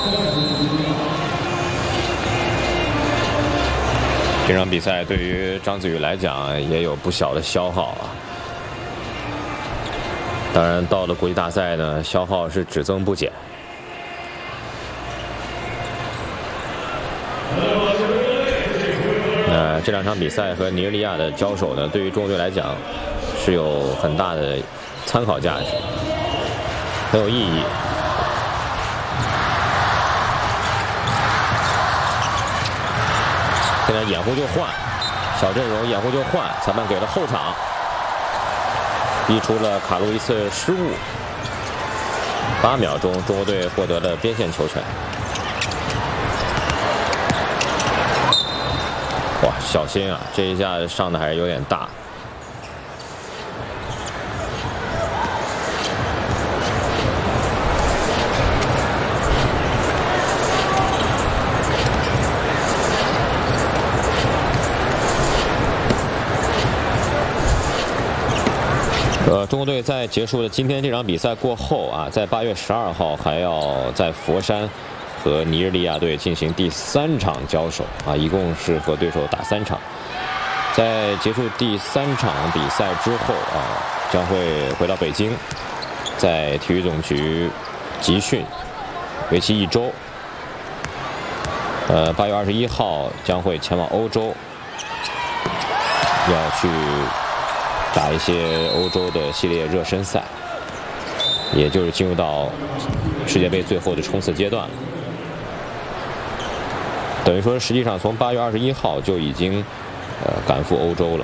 这场比赛对于张子宇来讲也有不小的消耗啊。当然，到了国际大赛呢，消耗是只增不减。这两场比赛和尼日利亚的交手呢，对于中国队来讲是有很大的参考价值，很有意义。现在掩护就换，小阵容掩护就换，裁判给了后场，逼出了卡路一次失误。8秒钟，中国队获得了边线球权。哇，小心啊！这一下上的还是有点大。中国队在结束了今天这场比赛过后啊，在8月12号还要在佛山和尼日利亚队进行第3场交手啊，一共是和对手打3场。在结束第3场比赛之后啊，将会回到北京，在体育总局集训，为期1周。8月21号将会前往欧洲，要去打一些欧洲的系列热身赛，也就是进入到世界杯最后的冲刺阶段了。等于说，实际上从8月21号就已经赶赴欧洲了，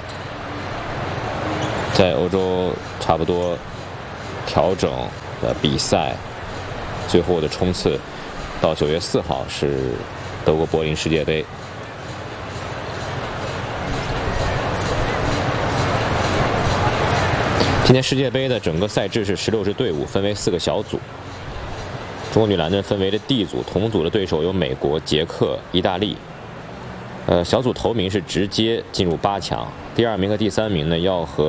在欧洲差不多调整比赛，最后的冲刺到9月4号是德国柏林世界杯。今年世界杯的整个赛制是16支队伍，分为4个小组。中国女篮呢分为了 D 组，同组的对手有美国、捷克、意大利。小组头名是直接进入8强，第2名和第3名呢要和